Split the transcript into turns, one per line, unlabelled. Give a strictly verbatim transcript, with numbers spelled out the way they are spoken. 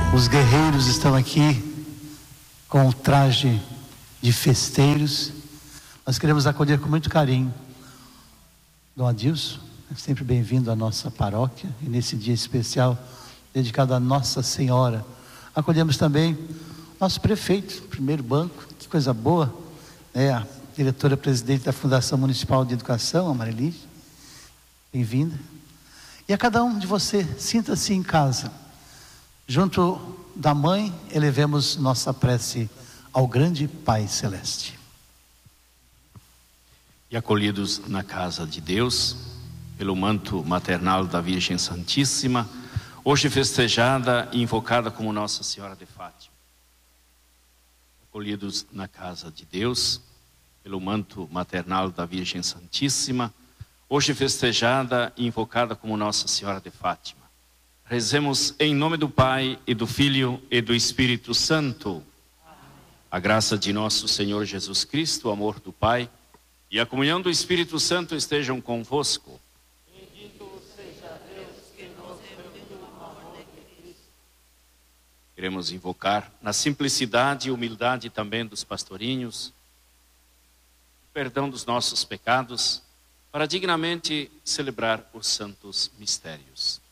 Os guerreiros estão aqui com o traje de festeiros. Nós queremos acolher com muito carinho Dom Adilson, é sempre bem-vindo à nossa paróquia, e nesse dia especial dedicado a Nossa Senhora. Acolhemos também nosso prefeito, primeiro banco, que coisa boa, né? A diretora-presidente da Fundação Municipal de Educação, a Marilise, bem-vinda. E a cada um de você, sinta-se em casa. Junto da mãe, elevemos nossa prece ao grande Pai Celeste.
E acolhidos na casa de Deus, pelo manto maternal da Virgem Santíssima, hoje festejada e invocada como Nossa Senhora de Fátima. Acolhidos na casa de Deus, pelo manto maternal da Virgem Santíssima, hoje festejada e invocada como Nossa Senhora de Fátima. Rezemos em nome do Pai, e do Filho, e do Espírito Santo. Amém. A graça de nosso Senhor Jesus Cristo, o amor do Pai e a comunhão do Espírito Santo estejam convosco.
Bendito seja Deus que nos reuniu no amor de Cristo.
Queremos invocar na simplicidade e humildade também dos pastorinhos, o perdão dos nossos pecados, para dignamente celebrar os santos mistérios.